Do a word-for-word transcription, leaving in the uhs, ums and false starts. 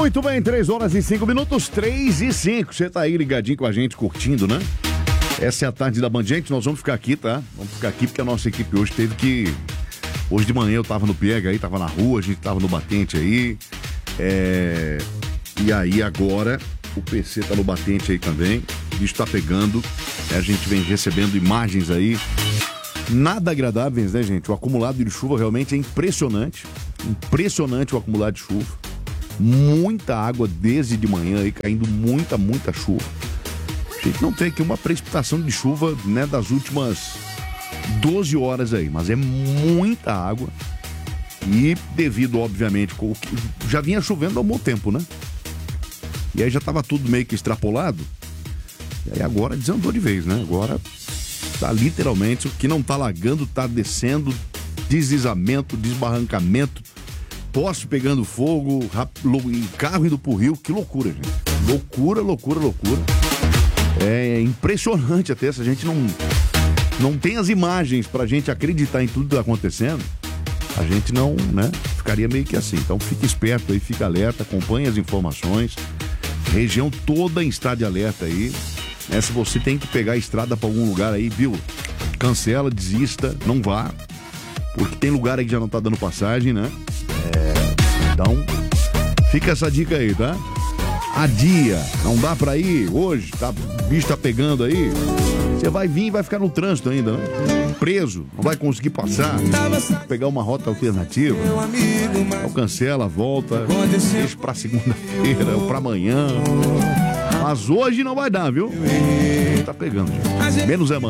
Muito bem, três horas e cinco minutos, três e cinco. Você tá aí ligadinho com a gente, curtindo, né? Essa é a tarde da Band. Gente, nós vamos ficar aqui, tá? Vamos ficar aqui porque a nossa equipe hoje teve que... Hoje de manhã eu tava no Piega aí, tava na rua, a gente tava no batente aí. É... E aí agora o P C tá no batente aí também. O bicho tá pegando. A gente vem recebendo imagens aí nada agradáveis, né, gente? O acumulado de chuva realmente é impressionante. Impressionante o acumulado de chuva. Muita água desde de manhã aí, caindo muita, muita chuva. A gente não tem aqui uma precipitação de chuva, né, das últimas doze horas aí, mas é muita água. E devido, obviamente, com o que já vinha chovendo há um bom tempo, né? E aí já tava tudo meio que extrapolado. E aí agora desandou de vez, né? Agora tá literalmente, o que não tá lagando, tá descendo, deslizamento, desbarrancamento, poste pegando fogo, carro indo pro rio. Que loucura, gente. Loucura, loucura, loucura. É impressionante até, se a gente não, não tem as imagens pra gente acreditar em tudo que tá acontecendo, a gente não, né, ficaria meio que assim. Então fique esperto aí, fica alerta, acompanhe as informações. Região toda em estado de alerta aí. É, se você tem que pegar a estrada pra algum lugar aí, viu? Cancela, desista, não vá. Porque tem lugar aí que já não tá dando passagem, né? É, então, fica essa dica aí, tá? Adia, não dá pra ir hoje, tá, o bicho tá pegando aí. Você vai vir e vai ficar no trânsito ainda, né? Preso, não vai conseguir passar. Pegar uma rota alternativa. Então cancela, volta, deixa pra segunda-feira ou pra amanhã. Mas hoje não vai dar, viu? Tá pegando, gente. Menos é mais.